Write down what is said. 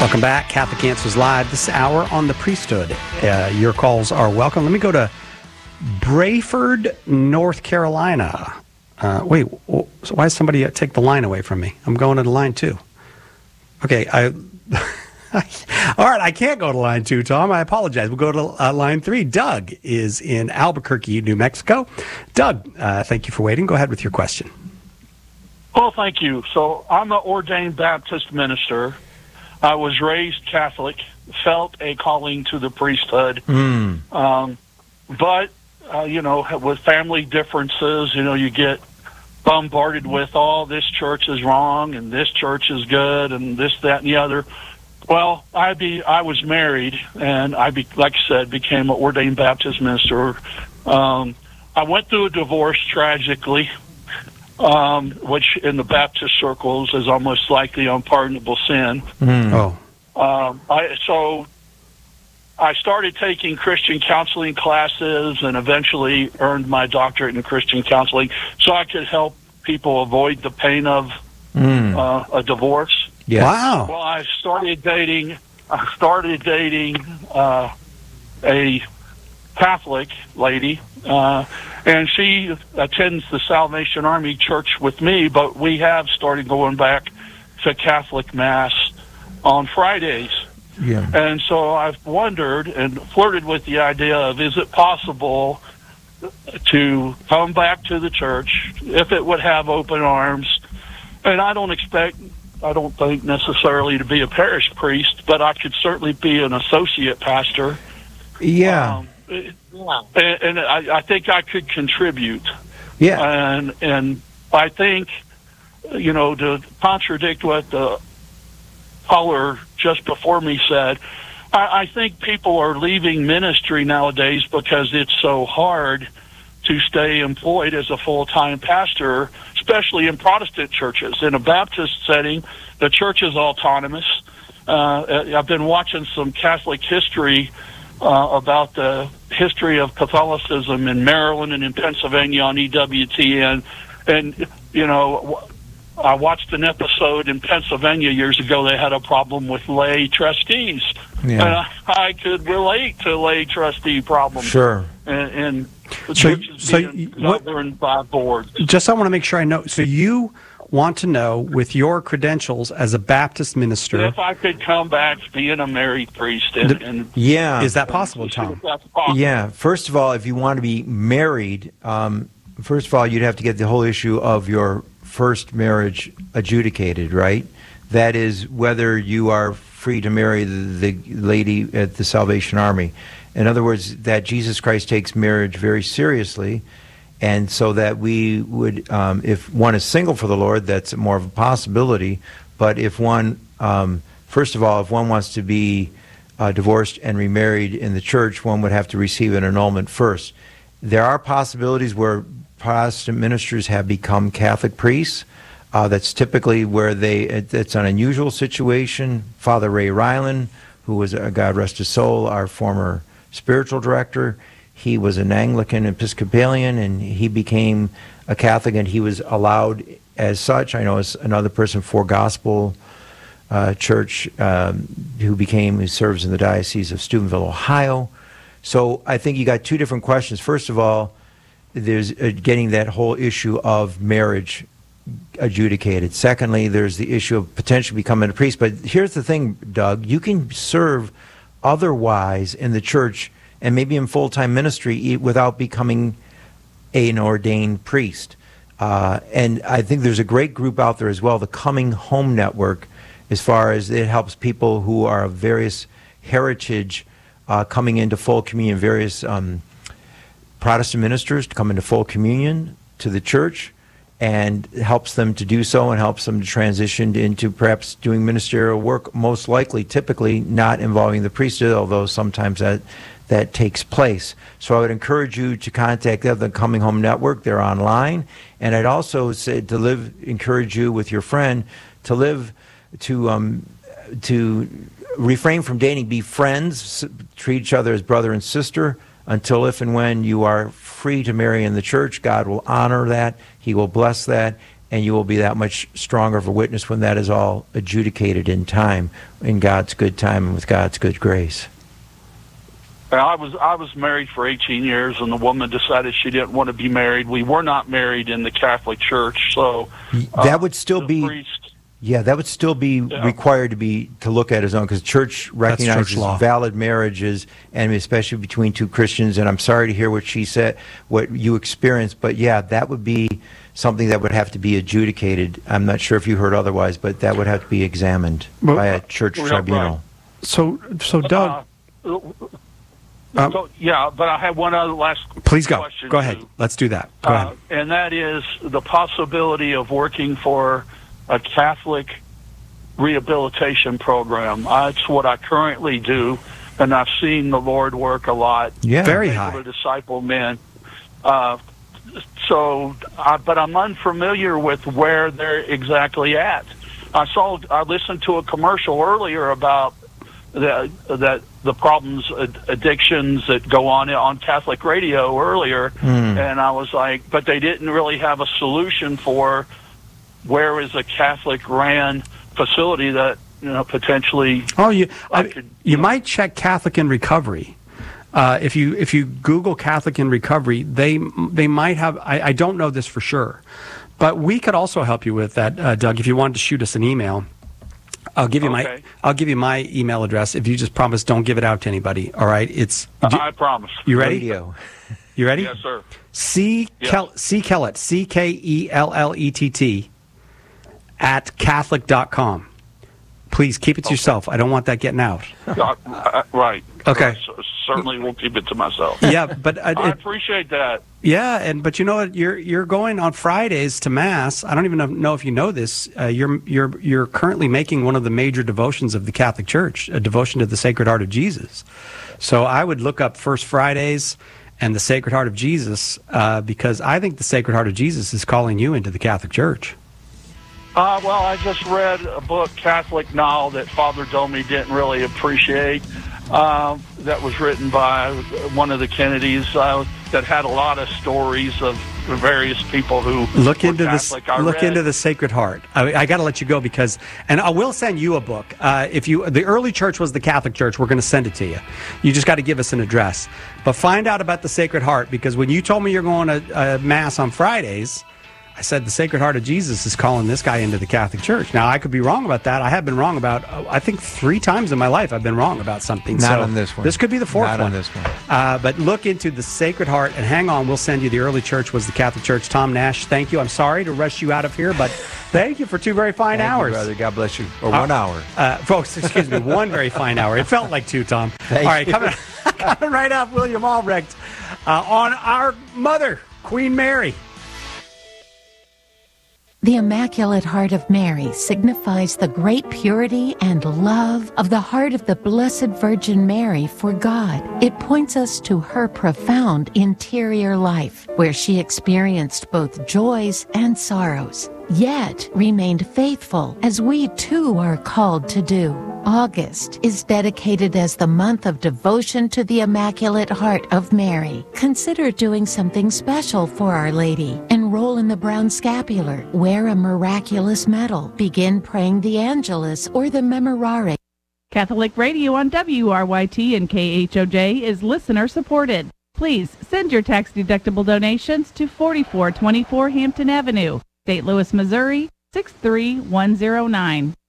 Welcome back. Catholic Answers Live this hour on the priesthood. Your calls are welcome. Let me go to Brayford, North Carolina. Wait, so why does somebody take the line away from me? I'm going to the line 2. Okay, all right, I can't go to line 2, Tom. I apologize. We'll go to line 3. Doug is in Albuquerque, New Mexico. Doug, thank you for waiting. Go ahead with your question. Well, thank you. So I'm an ordained Baptist minister. I was raised Catholic, felt a calling to the priesthood. But, with family differences, you get bombarded with, this church is wrong and this church is good and this, that, and the other. Well, I was married, and like I said, became an ordained Baptist minister. I went through a divorce tragically, which in the Baptist circles is almost like the unpardonable sin. So I started taking Christian counseling classes and eventually earned my doctorate in Christian counseling so I could help people avoid the pain of a divorce. Yes. Wow. Well, I started dating a Catholic lady, and she attends the Salvation Army Church with me, but we have started going back to Catholic Mass on Fridays. Yeah. And so I've wondered and flirted with the idea of, is it possible to come back to the church if it would have open arms? And I don't think necessarily to be a parish priest, but I could certainly be an associate pastor. Yeah. And I think I could contribute. Yeah. And I think, to contradict what the caller just before me said, I think people are leaving ministry nowadays because it's so hard to stay employed as a full-time pastor, especially in Protestant churches. In a Baptist setting, the church is autonomous. I've been watching some Catholic history about the history of Catholicism in Maryland and in Pennsylvania on EWTN. And, I watched an episode in Pennsylvania years ago. They had a problem with lay trustees. Yeah. And I could relate to lay trustee problems. Sure. And the church is being governed by boards. Just I want to make sure I know. So you want to know, with your credentials as a Baptist minister, if I could come back being a married priest. Yeah. Is that possible, Tom? That's possible. Yeah. First of all, if you want to be married, first of all, you'd have to get the whole issue of your first marriage adjudicated, right? That is whether you are free to marry the lady at the Salvation Army. In other words, that Jesus Christ takes marriage very seriously, and so that we would, if one is single for the Lord, that's more of a possibility. But if one, first of all, if one wants to be divorced and remarried in the church, one would have to receive an annulment first. There are possibilities where Protestant ministers have become Catholic priests. That's typically where it's an unusual situation. Father Ray Ryland, who was, God rest his soul, our former spiritual director, he was an Anglican Episcopalian, and he became a Catholic, and he was allowed as such. I know as another person for Gospel Church who serves in the Diocese of Steubenville, Ohio. So I think you got two different questions. First of all, there's getting that whole issue of marriage adjudicated. Secondly, there's the issue of potentially becoming a priest. But here's the thing, Doug, you can serve otherwise in the church and maybe in full-time ministry without becoming an ordained priest. And I think there's a great group out there as well, the Coming Home Network, as far as it helps people who are of various heritage coming into full communion, various Protestant ministers to come into full communion to the church, and helps them to do so and helps them to transition into perhaps doing ministerial work, most likely, typically not involving the priesthood, although sometimes that takes place. So I would encourage you to contact the Coming Home Network. They're online. And I'd also say encourage you with your friend to refrain from dating, be friends, treat each other as brother and sister, until if and when you are free to marry in the church. God will honor that. He will bless that. and you will be that much stronger of a witness when that is all adjudicated in time, in God's good time and with God's good grace. I was married for 18 years, and the woman decided she didn't want to be married. We were not married in the Catholic Church, so that would still be priest, that would still be required to look at his own, because church recognizes church law. valid marriages, and especially between two Christians. And I'm sorry to hear what she said, what you experienced, but that would be something that would have to be adjudicated. I'm not sure if you heard otherwise, but that would have to be examined by a church tribunal. Right. So Doug. But I have one other last Please go. question. Go ahead. Let's do that. Go ahead. And that is the possibility of working for a Catholic rehabilitation program. That's what I currently do, and I've seen the Lord work a lot. Yeah, very able high. to disciple men. But I'm unfamiliar with where they're exactly at. I listened to a commercial earlier about the problems, addictions that go on Catholic radio earlier, and I was like, but they didn't really have a solution for where is a Catholic-ran facility that potentially. Oh, you might check Catholic in Recovery. If you Google Catholic in Recovery, they might have. I don't know this for sure, but we could also help you with that, Doug. If you wanted to shoot us an email. I'll give you my email address if you just promise don't give it out to anybody. All right, I promise. You ready? Radio. You ready? Yes, sir. C Kellett, CKELLETT at Catholic.com. Please keep it to yourself. I don't want that getting out. Right. Okay. Certainly will keep it to myself. Yeah, but I appreciate that. Yeah, but you know what? You're going on Fridays to Mass. I don't even know if you know this. You're currently making one of the major devotions of the Catholic Church, a devotion to the Sacred Heart of Jesus. So I would look up First Fridays and the Sacred Heart of Jesus because I think the Sacred Heart of Jesus is calling you into the Catholic Church. Well, I just read a book, Catholic Now, that Father Domi didn't really appreciate. That was written by one of the Kennedys that had a lot of stories of various people who look into Catholic. Into the Sacred Heart. I got to let you go and I will send you a book. The early church was the Catholic Church, we're going to send it to you. You just got to give us an address. But find out about the Sacred Heart, because when you told me you're going to Mass on Fridays, I said the Sacred Heart of Jesus is calling this guy into the Catholic Church. Now, I could be wrong about that. I have been wrong about, I think 3 times in my life I've been wrong about something. Not on this one. This could be the 4th one. Not on this one. But look into the Sacred Heart, and hang on, we'll send you the early church was the Catholic Church. Tom Nash, thank you. I'm sorry to rush you out of here, but thank you for 2 very fine hours. Thank you, brother. God bless you. Or 1 hour. Folks, excuse me, 1 very fine hour. It felt like 2, Tom. Thank All right, you. coming right up, William Albrecht on our mother, Queen Mary. The Immaculate Heart of Mary signifies the great purity and love of the heart of the Blessed Virgin Mary for God. It points us to her profound interior life, where she experienced both joys and sorrows, yet remained faithful, as we too are called to do. August is dedicated as the month of devotion to the Immaculate Heart of Mary. Consider doing something special for Our Lady. Enroll in the Brown Scapular, wear a miraculous medal, begin praying the Angelus or the Memorare. Catholic Radio on WRYT and KHOJ is listener supported. Please send your tax-deductible donations to 4424 Hampton Avenue, St. Louis, Missouri 63109.